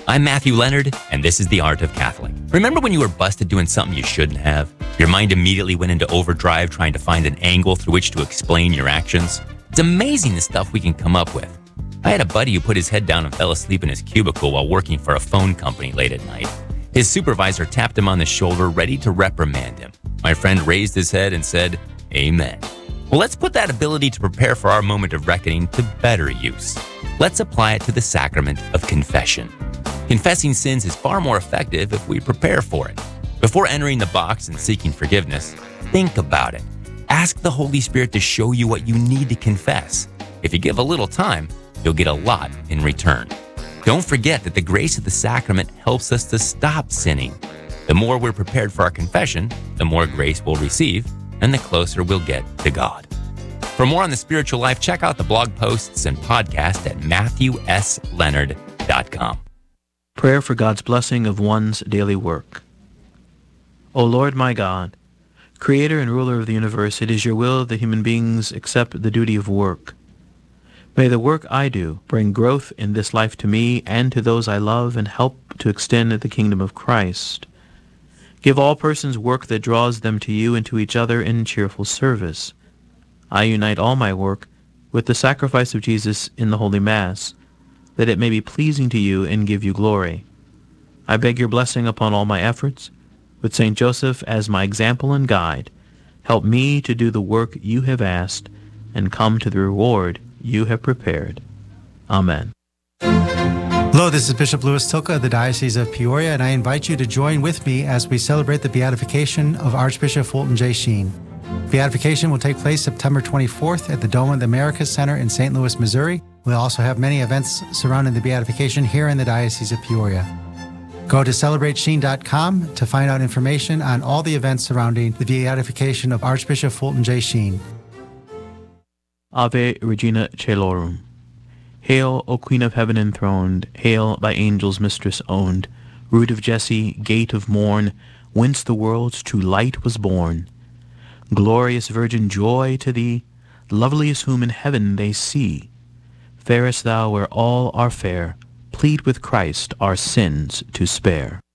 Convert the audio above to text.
I'm Matthew Leonard, and this is The Art of Catholic. Remember when you were busted doing something you shouldn't have? Your mind immediately went into overdrive trying to find an angle through which to explain your actions? It's amazing the stuff we can come up with. I had a buddy who put his head down and fell asleep in his cubicle while working for a phone company late at night. His supervisor tapped him on the shoulder, ready to reprimand him. My friend raised his head and said, "Amen." Well, let's put that ability to prepare for our moment of reckoning to better use. Let's apply it to the sacrament of confession. Confessing sins is far more effective if we prepare for it. Before entering the box and seeking forgiveness, think about it. Ask the Holy Spirit to show you what you need to confess. If you give a little time, you'll get a lot in return. Don't forget that the grace of the sacrament helps us to stop sinning. The more we're prepared for our confession, the more grace we'll receive, and the closer we'll get to God. For more on the spiritual life, check out the blog posts and podcast at MatthewSLeonard.com. Prayer for God's blessing of one's daily work. O Lord my God, Creator and ruler of the universe, it is your will that human beings accept the duty of work. May the work I do bring growth in this life to me and to those I love and help to extend the kingdom of Christ. Give all persons work that draws them to you and to each other in cheerful service. I unite all my work with the sacrifice of Jesus in the Holy Mass, that it may be pleasing to you and give you glory. I beg your blessing upon all my efforts, with St. Joseph as my example and guide. Help me to do the work you have asked and come to the reward you have prepared. Amen. Hello, this is Bishop Louis Tilka of the Diocese of Peoria, and I invite you to join with me as we celebrate the beatification of Archbishop Fulton J. Sheen. Beatification will take place September 24th at the Dome of the Americas Center in St. Louis, Missouri. We'll also have many events surrounding the beatification here in the Diocese of Peoria. Go to celebratesheen.com to find out information on all the events surrounding the beatification of Archbishop Fulton J. Sheen. Ave Regina Caelorum. Hail, O Queen of Heaven enthroned, hail, by angels mistress owned, root of Jesse, gate of morn, whence the world's true light was born. Glorious Virgin, joy to thee, loveliest whom in heaven they see. Fairest thou where all are fair, plead with Christ our sins to spare.